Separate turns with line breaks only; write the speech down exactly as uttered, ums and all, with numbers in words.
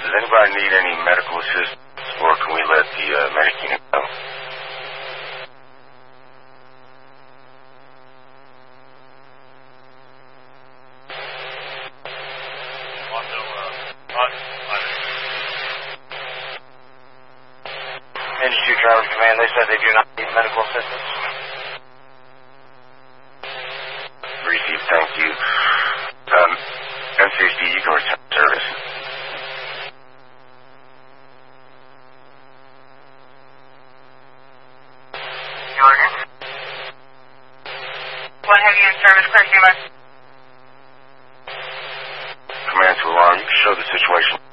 does anybody need any medical assistance, or can we let the uh, medic unit know?
Industry Travel Command, they said they do not need medical assistance.
Received, thank you. Um, M C H D, you can return service.
Jordan? What have you in service, Clear Steamer?
Command to alarm, you can show the situation.